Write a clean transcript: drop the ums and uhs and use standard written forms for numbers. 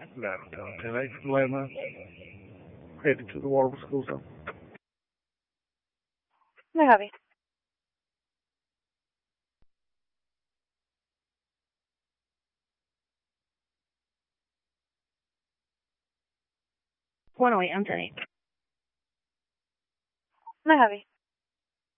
Claro, então não tem aí problema. Ready to the war school zone. No, Gaby. Bueno, wait, I'm sorry. No, Gaby.